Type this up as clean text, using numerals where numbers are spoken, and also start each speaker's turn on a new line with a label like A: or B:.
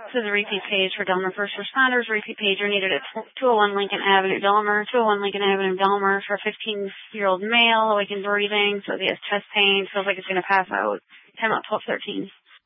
A: This is a repeat page for Delmer first responders. Repeat pager needed at 201 Lincoln Avenue, Delmer. 201 Lincoln Avenue, Delmer for a 15-year-old male, awakened breathing, so he has chest pain, feels like he's going to pass out. Time out 12:13.